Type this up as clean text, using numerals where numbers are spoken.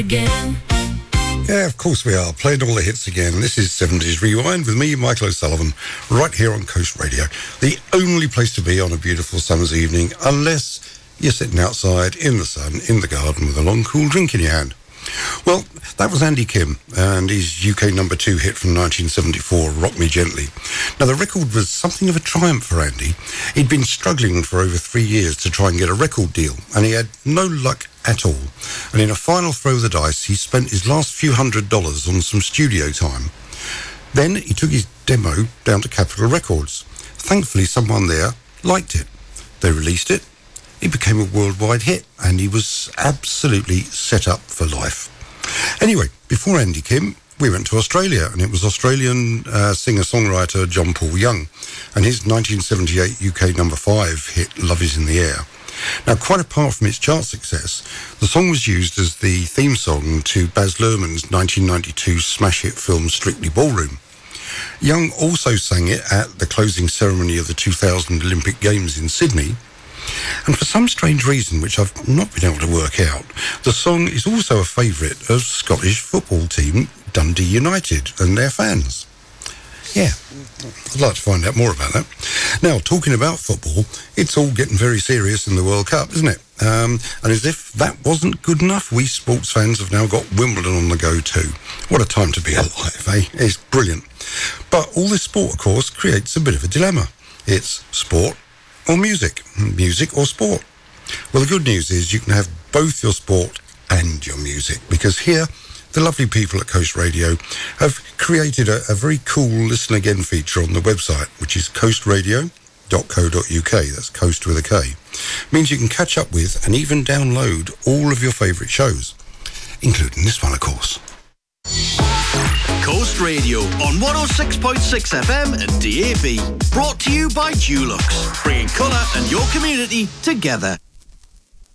Again. Yeah, of course we are. Playing all the hits again. This is 70s Rewind with me, Michael O'Sullivan, right here on Coast Radio. The only place to be on a beautiful summer's evening, unless you're sitting outside in the sun, in the garden, with a long, cool drink in your hand. Well, that was Andy Kim and his UK number 2 hit from 1974, Rock Me Gently. Now, the record was something of a triumph for Andy. He'd been struggling for over 3 years to try and get a record deal, and he had no luck at all. And in a final throw of the dice, he spent his last few $100s on some studio time. Then he took his demo down to Capitol Records. Thankfully, someone there liked it. They released it. It became a worldwide hit, and he was absolutely set up for life. Anyway, before Andy Kim, we went to Australia, and it was Australian singer-songwriter John Paul Young, and his 1978 UK number 5 hit Love Is in the Air. Now, quite apart from its chart success, the song was used as the theme song to Baz Luhrmann's 1992 smash hit film Strictly Ballroom. Young also sang it at the closing ceremony of the 2000 Olympic Games in Sydney. And for some strange reason, which I've not been able to work out, the song is also a favourite of Scottish football team Dundee United and their fans. Yeah, I'd like to find out more about that. Now, talking about football, it's all getting very serious in the World Cup, isn't it? And as if that wasn't good enough, we sports fans have now got Wimbledon on the go too. What a time to be alive, eh? It's brilliant. But all this sport, of course, creates a bit of a dilemma. It's sport or music or sport. Well, the good news is you can have both your sport and your music, because here the lovely people at Coast Radio have created a very cool listen again feature on the website, which is coastradio.co.uk. That's Coast with a K. Means you can catch up with and even download all of your favourite shows, including this one, of course. Coast Radio on 106.6 FM and DAB. Brought to you by Dulux, bringing colour and your community together.